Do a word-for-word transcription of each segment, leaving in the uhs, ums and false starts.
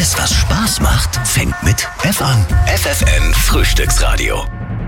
Alles, was Spaß macht, fängt mit F an. F F N Frühstücksradio.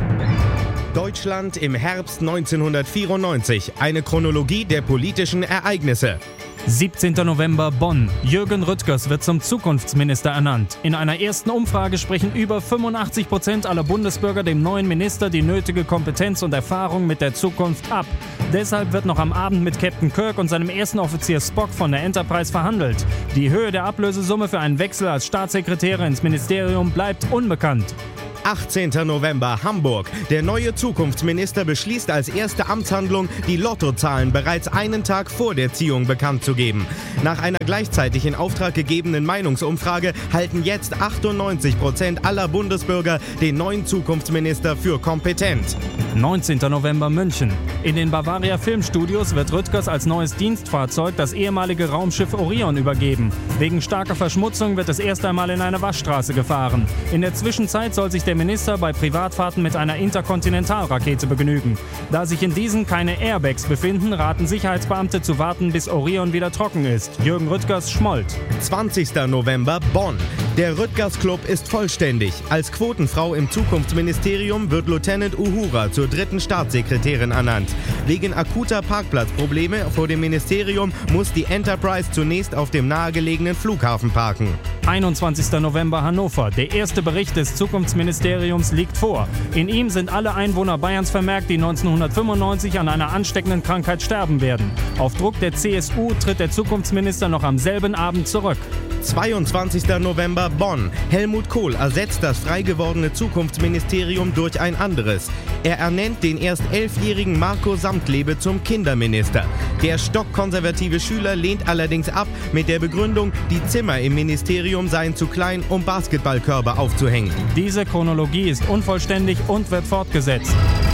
Deutschland im Herbst neunzehnhundertvierundneunzig. Eine Chronologie der politischen Ereignisse. siebzehnter November Bonn. Jürgen Rüttgers wird zum Zukunftsminister ernannt. In einer ersten Umfrage sprechen über fünfundachtzig Prozent aller Bundesbürger dem neuen Minister die nötige Kompetenz und Erfahrung mit der Zukunft ab. Deshalb wird noch am Abend mit Captain Kirk und seinem ersten Offizier Spock von der Enterprise verhandelt. Die Höhe der Ablösesumme für einen Wechsel als Staatssekretäre ins Ministerium bleibt unbekannt. achtzehnter November Hamburg. Der neue Zukunftsminister beschließt als erste Amtshandlung, die Lottozahlen bereits einen Tag vor der Ziehung bekannt zu geben. Nach einer gleichzeitig in Auftrag gegebenen Meinungsumfrage halten jetzt achtundneunzig Prozent aller Bundesbürger den neuen Zukunftsminister für kompetent. neunzehnter November München. In den Bavaria Filmstudios wird Rüttgers als neues Dienstfahrzeug das ehemalige Raumschiff Orion übergeben. Wegen starker Verschmutzung wird es erst einmal in eine Waschstraße gefahren. In der Zwischenzeit soll sich der Minister bei Privatfahrten mit einer Interkontinentalrakete begnügen. Da sich in diesen keine Airbags befinden, raten Sicherheitsbeamte zu warten, bis Orion wieder trocken ist. Jürgen Rüttgers schmollt. zwanzigster November Bonn. Der Rüttgers Club ist vollständig. Als Quotenfrau im Zukunftsministerium wird Lieutenant Uhura zur dritten Staatssekretärin ernannt. Wegen akuter Parkplatzprobleme vor dem Ministerium muss die Enterprise zunächst auf dem nahegelegenen Flughafen parken. einundzwanzigster November Hannover. Der erste Bericht des Zukunftsministeriums liegt vor. In ihm sind alle Einwohner Bayerns vermerkt, die neunzehnhundertfünfundneunzig an einer ansteckenden Krankheit sterben werden. Auf Druck der C S U tritt der Zukunftsminister noch am selben Abend zurück. zweiundzwanzigster November Bonn. Helmut Kohl ersetzt das frei gewordene Zukunftsministerium durch ein anderes. Er ernennt den erst elfjährigen Marco Samtlebe zum Kinderminister. Der stockkonservative Schüler lehnt allerdings ab mit der Begründung, die Zimmer im Ministerium seien zu klein, um Basketballkörbe aufzuhängen. Diese Chronologie ist unvollständig und wird fortgesetzt.